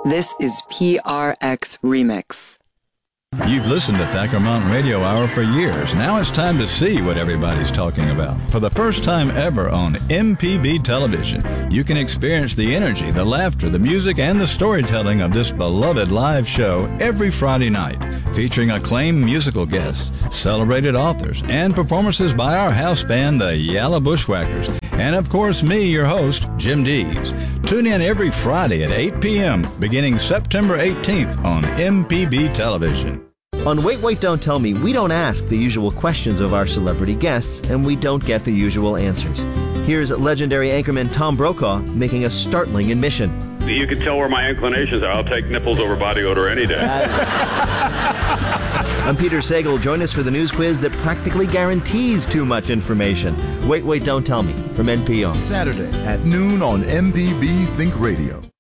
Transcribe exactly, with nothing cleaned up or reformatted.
This is P R X Remix. You've listened to Thacker Mountain Radio Hour for years. Now it's time to see what everybody's talking about. For the first time ever on M P B television, you can experience the energy, the laughter, the music, and the storytelling of this beloved live show every Friday night, featuring acclaimed musical guests, celebrated authors, and performances by our house band, the Yalla Bushwhackers, and of course me, your host, Jim Dees. Tune in every Friday at eight p.m. beginning September eighteenth on M P B television. On Wait, Wait, Don't Tell Me, we don't ask the usual questions of our celebrity guests, and we don't get the usual answers. Here's legendary anchorman Tom Brokaw making a startling admission. You can tell where my inclinations are. I'll take nipples over body odor any day. I'm Peter Sagal. Join us for the news quiz that practically guarantees too much information. Wait, Wait, Don't Tell Me from N P R. Saturday at noon on M P B Think Radio.